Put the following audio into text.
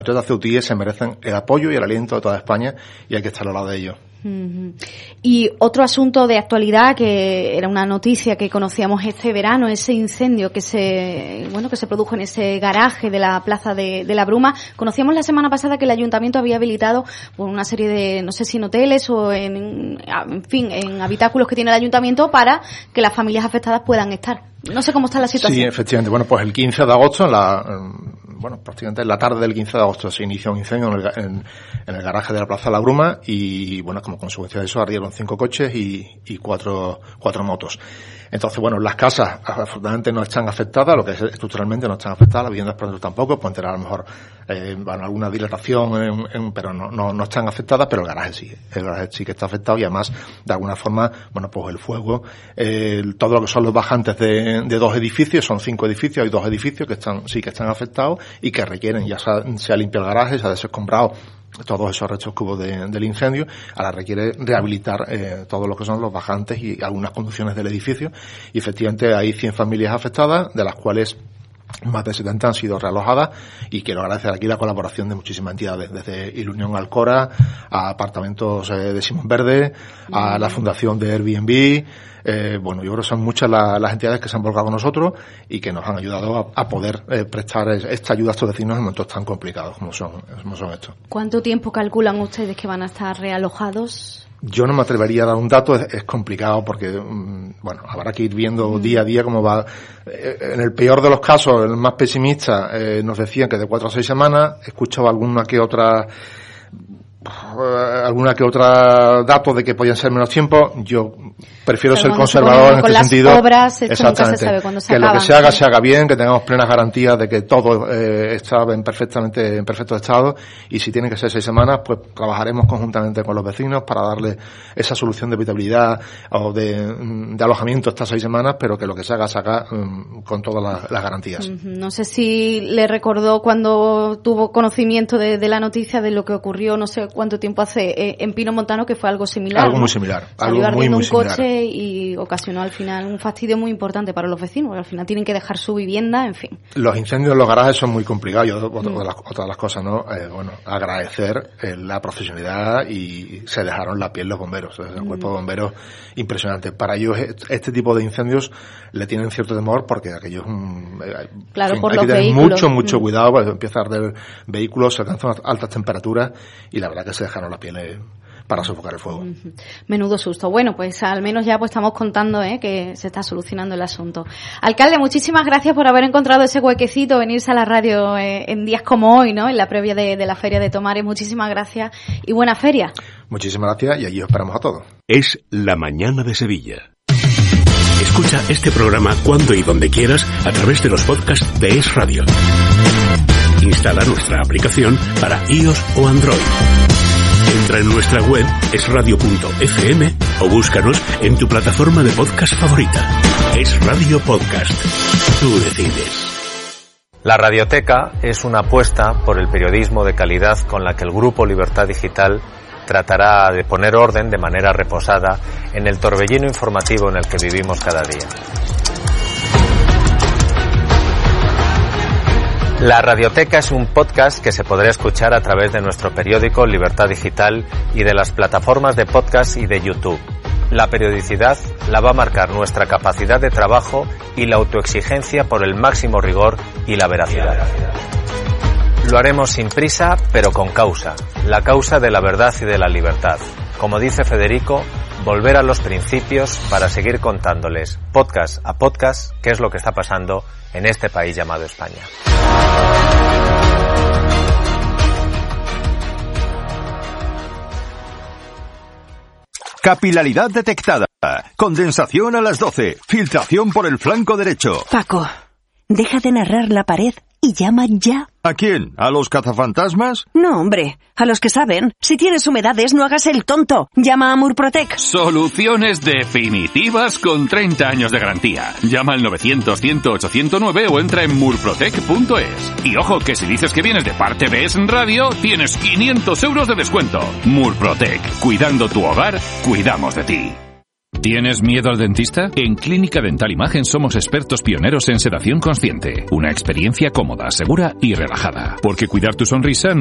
de Ceuta se merecen el apoyo y el aliento de toda España y hay que estar al lado de ellos. Y otro asunto de actualidad que era una noticia que conocíamos este verano, ese incendio que se produjo en ese garaje de la Plaza de la Bruma. Conocíamos la semana pasada que el Ayuntamiento había habilitado una serie de, no sé si en hoteles o en habitáculos que tiene el Ayuntamiento para que las familias afectadas puedan estar. No sé cómo está la situación. Sí, efectivamente. Bueno, pues el 15 de agosto, prácticamente en la tarde del 15 de agosto se inició un incendio en el garaje de la Plaza de la Bruma y, bueno, como consecuencia de eso ardieron 5 coches y 4 motos. Entonces, bueno, las casas afortunadamente no están afectadas, lo que es estructuralmente no están afectadas, las viviendas por dentro tampoco, pueden tener a lo mejor alguna dilatación, pero no están afectadas, pero el garaje sí que está afectado y además, de alguna forma, bueno, pues el fuego, todo lo que son los bajantes de 2 edificios, son 5 edificios, hay 2 edificios que están afectados y que requieren, ya se ha limpiado el garaje, se ha desescombrado todos esos restos que hubo del incendio, ahora requiere rehabilitar todo lo que son los bajantes y algunas conducciones del edificio y efectivamente hay 100 familias afectadas, de las cuales más de 70 han sido realojadas y quiero agradecer aquí la colaboración de muchísimas entidades, desde Ilunión Alcora a Apartamentos de Simón Verde, a la Fundación de Airbnb. Yo creo que son muchas las entidades que se han volcado con nosotros y que nos han ayudado a poder prestar esta ayuda a estos vecinos en momentos tan complicados como son estos. ¿Cuánto tiempo calculan ustedes que van a estar realojados? Yo no me atrevería a dar un dato, es complicado porque, habrá que ir viendo día a día cómo va. En el peor de los casos, el más pesimista, nos decían que de 4 a 6 semanas, he escuchado alguna que otra dato de que podían ser menos tiempo. Yo prefiero ser conservador en este sentido. Obras, exactamente. Se sabe cuándo se acaban. Lo que se haga bien, que tengamos plenas garantías de que todo está en perfecto estado y si tiene que ser 6 semanas, pues trabajaremos conjuntamente con los vecinos para darle esa solución de habitabilidad o de alojamiento estas 6 semanas, pero que lo que se haga con todas las garantías. No sé si le recordó cuando tuvo conocimiento de la noticia de lo que ocurrió, no sé cuánto tiempo hace en Pino Montano, que fue algo similar. Algo muy similar. Salió algo muy coche similar. Y ocasionó al final un fastidio muy importante para los vecinos, porque al final tienen que dejar su vivienda, en fin. Los incendios en los garajes son muy complicados. Otra de las cosas, ¿no? Agradecer la profesionalidad y se dejaron la piel los bomberos. El cuerpo de bomberos, impresionante. Para ellos este tipo de incendios le tienen cierto temor porque aquello es claro, por hay los que tener vehículos. mucho cuidado, porque empieza a arder vehículos, se alcanzan altas temperaturas y la verdad que se dejaron la piel para sofocar el fuego. Menudo susto. Bueno, pues al menos ya pues estamos contando que se está solucionando el asunto. Alcalde, muchísimas gracias por haber encontrado ese huequecito, venirse a la radio en días como hoy, ¿no? En la previa de la Feria de Tomares. Muchísimas gracias y buena feria. Muchísimas gracias y allí os esperamos a todos. Es La Mañana de Sevilla. Escucha este programa cuando y donde quieras a través de los podcasts de Es Radio. Instala nuestra aplicación para iOS o Android. Entra en nuestra web esradio.fm o búscanos en tu plataforma de podcast favorita. Es Radio Podcast. Tú decides. La Radioteca es una apuesta por el periodismo de calidad con la que el Grupo Libertad Digital tratará de poner orden de manera reposada en el torbellino informativo en el que vivimos cada día. La Radioteca es un podcast que se podrá escuchar a través de nuestro periódico Libertad Digital y de las plataformas de podcast y de YouTube. La periodicidad la va a marcar nuestra capacidad de trabajo y la autoexigencia por el máximo rigor y la veracidad. Lo haremos sin prisa, pero con causa. La causa de la verdad y de la libertad. Como dice Federico, volver a los principios para seguir contándoles, podcast a podcast, qué es lo que está pasando en este país llamado España. Capilaridad detectada. Condensación a las 12. Filtración por el flanco derecho. Paco, deja de narrar la pared y llama ya. ¿A quién? ¿A los cazafantasmas? No, hombre, a los que saben. Si tienes humedades, no hagas el tonto. Llama a Murprotec. Soluciones definitivas con 30 años de garantía. Llama al 900-100-809 o entra en murprotec.es. Y ojo, que si dices que vienes de parte de Es Radio, tienes 500 euros de descuento. Murprotec. Cuidando tu hogar, cuidamos de ti. ¿Tienes miedo al dentista? En Clínica Dental Imagen somos expertos pioneros en sedación consciente. Una experiencia cómoda, segura y relajada. Porque cuidar tu sonrisa